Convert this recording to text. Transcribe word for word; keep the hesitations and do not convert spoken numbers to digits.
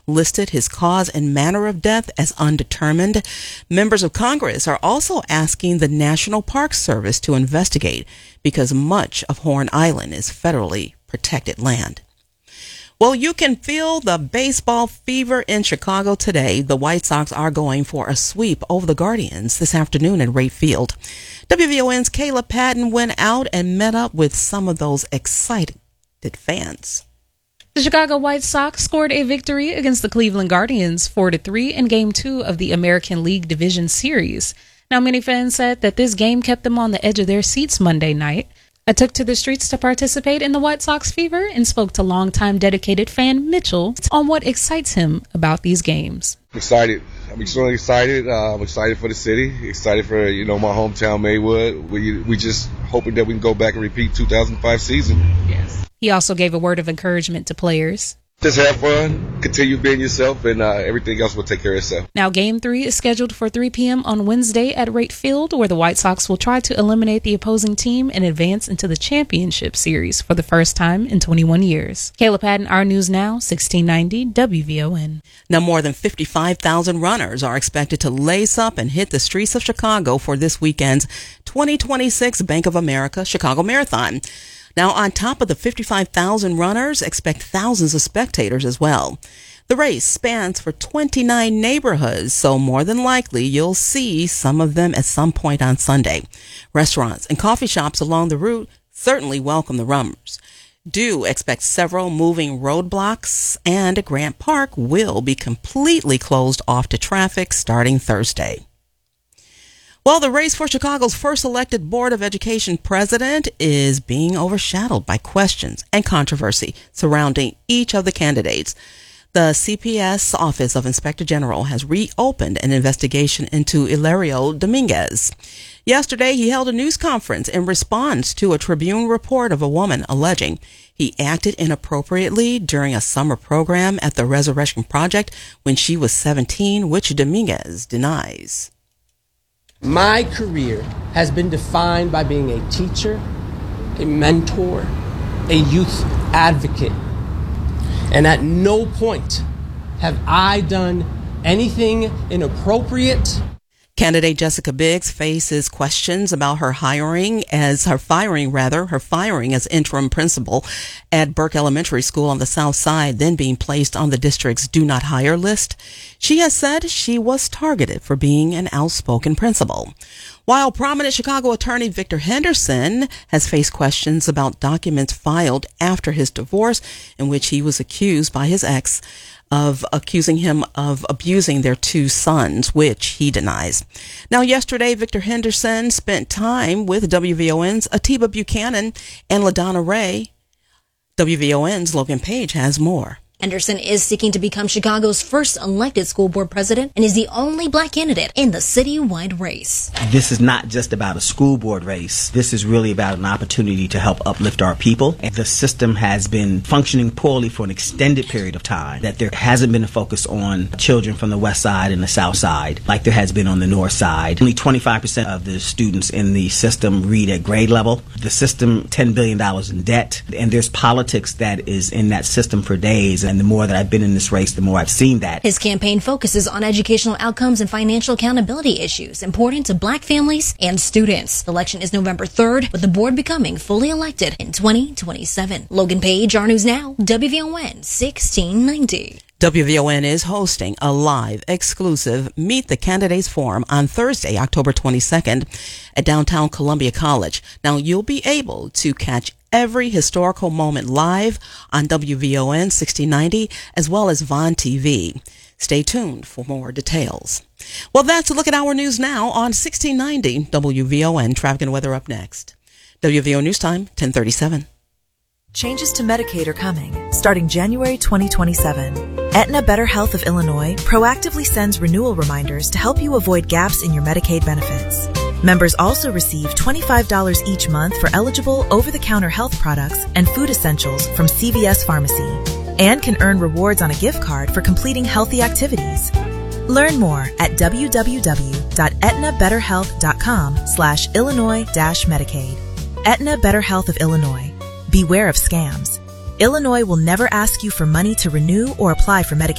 listed his cause and manner of death as undetermined. Members of Congress are also asking the National Park Service to investigate because much of Horn Island is federally protected land. Well, you can feel the baseball fever in Chicago today. The White Sox are going for a sweep over the Guardians this afternoon at Wright Field. W V O N's Kayla Patton went out and met up with some of those excited fans. The Chicago White Sox scored a victory against the Cleveland Guardians four to three in Game two of the American League Division Series. Now, many fans said that this game kept them on the edge of their seats Monday night. I took to the streets to participate in the White Sox fever and spoke to longtime dedicated fan Mitchell on what excites him about these games. Excited. I'm extremely excited. Uh, I'm excited for the city. Excited for, you know, my hometown, Maywood. We we just hoping that we can go back and repeat two thousand five season. Yes. He also gave a word of encouragement to players. Just have fun, continue being yourself, and uh, everything else will take care of itself. Now, Game three is scheduled for three p.m. on Wednesday at Wright Field, where the White Sox will try to eliminate the opposing team and advance into the championship series for the first time in twenty-one years. Kayla Patton, Our News Now, sixteen ninety W V O N. Now, more than fifty-five thousand runners are expected to lace up and hit the streets of Chicago for this weekend's twenty twenty-six Bank of America Chicago Marathon. Now, on top of the fifty-five thousand runners, expect thousands of spectators as well. The race spans for twenty-nine neighborhoods, so more than likely you'll see some of them at some point on Sunday. Restaurants and coffee shops along the route certainly welcome the runners. Do expect several moving roadblocks, and Grant Park will be completely closed off to traffic starting Thursday. Well, the race for Chicago's first elected Board of Education president is being overshadowed by questions and controversy surrounding each of the candidates. The C P S Office of Inspector General has reopened an investigation into Hilario Dominguez. Yesterday, he held a news conference in response to a Tribune report of a woman alleging he acted inappropriately during a summer program at the Resurrection Project when she was seventeen, which Dominguez denies. My career has been defined by being a teacher, a mentor, a youth advocate. And at no point have I done anything inappropriate. Candidate Jessica Biggs faces questions about her hiring as her firing rather, her firing as interim principal at Burke Elementary School on the South Side, then being placed on the district's do not hire list. She has said she was targeted for being an outspoken principal. While prominent Chicago attorney Victor Henderson has faced questions about documents filed after his divorce in which he was accused by his ex of accusing him of abusing their two sons, which he denies. Now, yesterday, Victor Henderson spent time with W V O N's Atiba Buchanan and LaDonna Ray. W V O N's Logan Page has more. Henderson is seeking to become Chicago's first elected school board president and is the only black candidate in the citywide race. This is not just about a school board race. This is really about an opportunity to help uplift our people. And the system has been functioning poorly for an extended period of time, that there hasn't been a focus on children from the west side and the south side like there has been on the north side. Only twenty-five percent of the students in the system read at grade level. The system, ten billion dollars in debt, and there's politics that is in that system for days. And the more that I've been in this race, the more I've seen that. His campaign focuses on educational outcomes and financial accountability issues important to black families and students. The election is November third, with the board becoming fully elected in twenty twenty-seven. Logan Page, Our News Now, W V O N sixteen ninety. W V O N is hosting a live, exclusive Meet the Candidates Forum on Thursday, October twenty-second at downtown Columbia College. Now, you'll be able to catch every historical moment live on W V O N sixteen ninety as well as Vaughn T V. Stay tuned for more details. Well, that's a look at Our News Now on sixteen ninety W V O N. Traffic and weather up next. W V O News Time, ten thirty-seven. Changes to Medicaid are coming, starting January twenty twenty-seven. Aetna Better Health of Illinois proactively sends renewal reminders to help you avoid gaps in your Medicaid benefits. Members also receive twenty-five dollars each month for eligible over-the-counter health products and food essentials from C V S Pharmacy, and can earn rewards on a gift card for completing healthy activities. Learn more at www.aetnabetterhealth.com slash Illinois dash Medicaid. Aetna Better Health of Illinois. Beware of scams. Illinois will never ask you for money to renew or apply for Medicaid.